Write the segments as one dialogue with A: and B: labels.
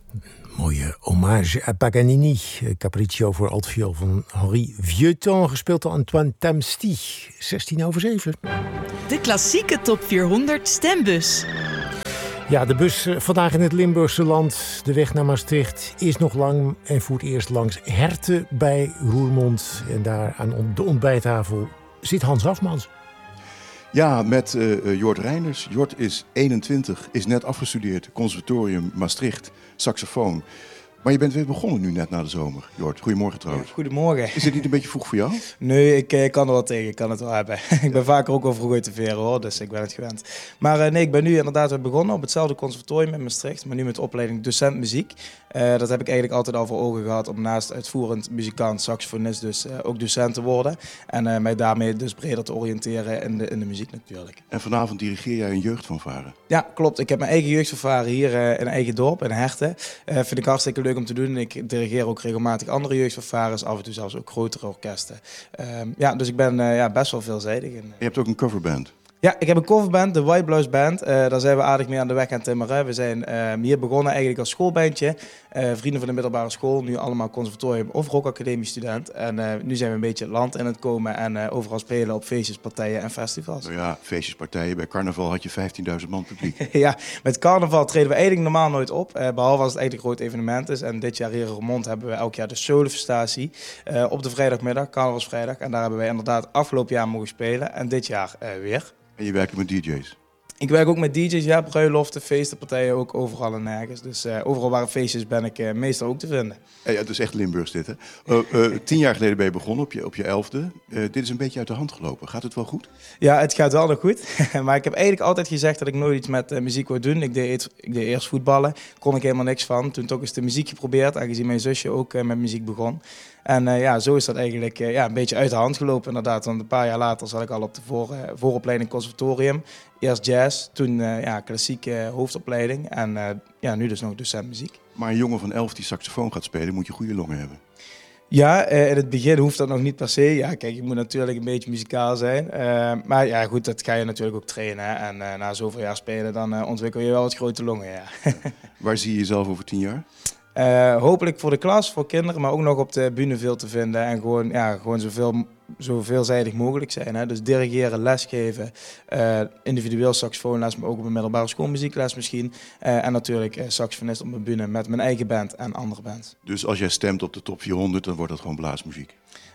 A: Mooie hommage à Paganini. Capriccio voor altviool van Henri Vieuxtemps, gespeeld door Antoine Tamsty. 7:16.
B: De klassieke top 400 stembus.
A: Ja, de bus vandaag in het Limburgse land. De weg naar Maastricht is nog lang en voert eerst langs Herten bij Roermond. En daar aan de ontbijttafel zit Hans Hafmans.
C: Ja, met Jort Reinders. Jort is 21, is net afgestudeerd. Conservatorium Maastricht, saxofoon. Maar je bent weer begonnen nu net na de zomer, Jort. Goedemorgen trouwens.
D: Ja, goedemorgen.
C: Is het niet een beetje vroeg voor jou?
D: Nee, ik kan er wel tegen. Ik kan het wel hebben. Ik ben vaker ook wel vroeg uit de veren hoor, dus ik ben het gewend. Maar nee, ik ben nu inderdaad weer begonnen op hetzelfde conservatorium in Maastricht. Maar nu met de opleiding docent muziek. Dat heb ik eigenlijk altijd al voor ogen gehad om naast uitvoerend muzikant, saxofonist dus ook docent te worden. En mij daarmee dus breder te oriënteren in de muziek natuurlijk.
C: En vanavond dirigeer jij een jeugdfanfare?
D: Ja, klopt. Ik heb mijn eigen jeugdfanfare hier in eigen dorp, in Herten. Vind ik hartstikke leuk om te doen. Ik dirigeer ook regelmatig andere jeugdfanfares, af en toe zelfs ook grotere orkesten. Dus ik ben best wel veelzijdig.
C: Je hebt ook een coverband.
D: Ja, ik heb een coverband, de White Blouse Band. Daar zijn we aardig mee aan de weg aan timmeren. We zijn hier begonnen eigenlijk als schoolbandje. Vrienden van de middelbare school, nu allemaal conservatorium of rockacademie student. En nu zijn we een beetje het land in het komen en overal spelen op feestjes, partijen en festivals.
C: Nou ja, feestjes, partijen. Bij carnaval had je 15.000 man publiek.
D: Ja, met carnaval treden we eigenlijk normaal nooit op. Behalve als het echt een groot evenement is. En dit jaar hier in Roermond hebben we elk jaar de solofestatie op de vrijdagmiddag, carnavalsvrijdag. En daar hebben wij inderdaad afgelopen jaar mogen spelen. En dit jaar weer.
C: En je werkt met DJ's?
D: Ik werk ook met DJ's, ja, bruiloften, feesten, partijen, ook overal en nergens. Dus overal waar feestjes ben ik meestal ook te vinden.
C: Ja, het is echt Limburgs dit, hè? 10 jaar geleden ben je begonnen op je 11e. Dit is een beetje uit de hand gelopen. Gaat het wel goed?
D: Ja, het gaat wel nog goed. Maar ik heb eigenlijk altijd gezegd dat ik nooit iets met muziek wil doen. Ik deed eerst voetballen, kon ik helemaal niks van. Toen toch eens de muziek geprobeerd, aangezien mijn zusje ook met muziek begon. En zo is dat eigenlijk een beetje uit de hand gelopen inderdaad. Want een paar jaar later zat ik al op de vooropleiding conservatorium. Eerst jazz, toen klassieke hoofdopleiding en nu dus nog docent muziek.
C: Maar een jongen van 11 die saxofoon gaat spelen, moet je goede longen hebben.
D: Ja, in het begin hoeft dat nog niet per se. Ja, kijk, je moet natuurlijk een beetje muzikaal zijn. Maar ja, goed, dat ga je natuurlijk ook trainen. Hè. En na zoveel jaar spelen, dan ontwikkel je wel wat grote longen, ja.
C: Waar zie je jezelf over 10 jaar?
D: Hopelijk voor de klas, voor kinderen, maar ook nog op de bühne veel te vinden. En gewoon zo veelzijdig mogelijk zijn. Hè. Dus dirigeren, lesgeven, individueel saxofoonles, maar ook op een middelbare school muziekles misschien. En natuurlijk saxofonist op een bühne met mijn eigen band en andere bands.
C: Dus als jij stemt op de top 400, dan wordt dat gewoon blaasmuziek?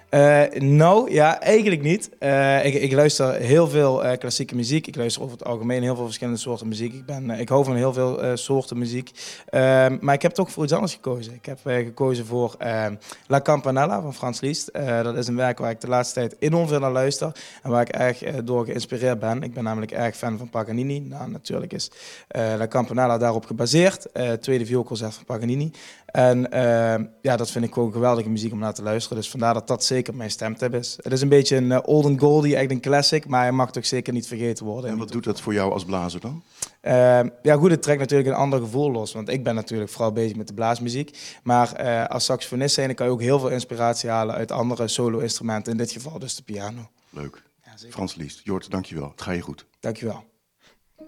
D: Nou, ja, eigenlijk niet. Ik luister heel veel klassieke muziek. Ik luister over het algemeen heel veel verschillende soorten muziek. Ik hou van heel veel soorten muziek. Maar ik heb toch voor iets anders gekozen. Ik heb gekozen voor La Campanella van Franz Liszt. Dat is een werk waar ik de laatste tijd enorm veel naar luister. En waar ik erg door geïnspireerd ben. Ik ben namelijk erg fan van Paganini. Nou, natuurlijk is La Campanella daarop gebaseerd. Tweede vioolconcert van Paganini. En dat vind ik gewoon geweldige muziek om naar te luisteren. Dus vandaar dat zeker mijn stemtip is. Het is een beetje een old and goldie, echt een classic. Maar hij mag toch zeker niet vergeten worden.
C: En wat doet dat voor jou als blazer dan?
D: Goed, het trekt natuurlijk een ander gevoel los. Want ik ben natuurlijk vooral bezig met de blaasmuziek. Maar als saxofonist zijn, kan je ook heel veel inspiratie halen uit andere solo-instrumenten. In dit geval dus de piano.
C: Leuk. Ja, Franz Liszt. Jort, dankjewel. Het gaat je goed.
D: Dankjewel.